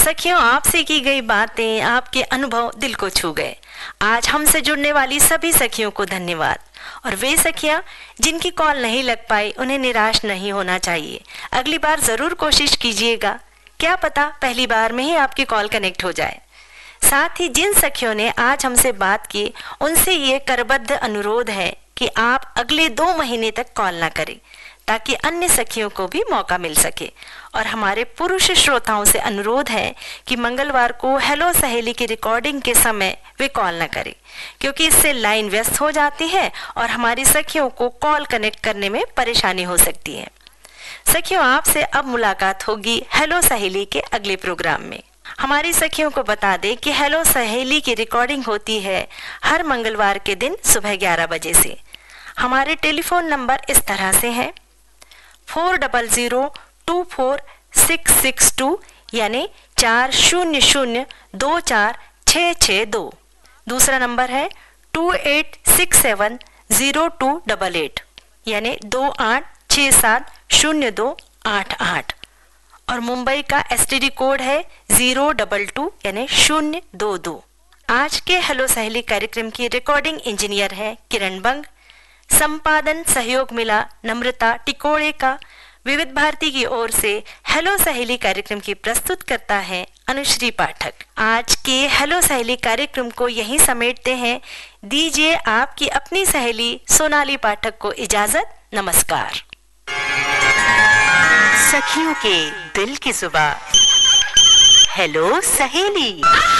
सखियों, आपसे की गई बातें, आपके अनुभव दिल को छू गए। आज हमसे जुड़ने वाली सभी सखियों को धन्यवाद। और वे सखियां जिनकी कॉल नहीं लग पाई, उन्हें निराश नहीं होना चाहिए। अगली बार जरूर कोशिश कीजिएगा, क्या पता पहली बार में ही आपकी कॉल कनेक्ट हो जाए। साथ ही जिन सखियों ने आज हमसे बात की, उनसे ये करबद्ध अनुरोध है कि आप अगले 2 महीने तक कॉल ना करें, ताकि अन्य सखियों को भी मौका मिल सके। और हमारे पुरुष श्रोताओं से अनुरोध है कि मंगलवार को हेलो सहेली की रिकॉर्डिंग के समय वे कॉल न करें, क्योंकि इससे लाइन व्यस्त हो जाती है और हमारी सखियों को कॉल कनेक्ट करने में परेशानी हो सकती है। सखियों, आपसे अब मुलाकात होगी हेलो सहेली के अगले प्रोग्राम में। हमारी सखियों को बता दें कि हेलो सहेली की रिकॉर्डिंग होती है हर मंगलवार के दिन सुबह 11 बजे से। हमारे टेलीफोन नंबर इस तरह से हैं: 40024662 यानी 40024662। दूसरा नंबर है 28670288 यानी 28670288। और मुंबई का एसटीडी कोड है 022 यानी 022। आज के हेलो सहेली कार्यक्रम की रिकॉर्डिंग इंजीनियर है किरण बंग। संपादन सहयोग मिला नम्रता टिकोड़े का। विविध भारती की ओर से हेलो सहेली कार्यक्रम की प्रस्तुत करता है अनुश्री पाठक। आज के हेलो सहेली कार्यक्रम को यहीं समेटते हैं। दीजिए आपकी अपनी सहेली सोनाली पाठक को इजाजत। नमस्कार। सखियों के दिल की जुबान, हेलो सहेली।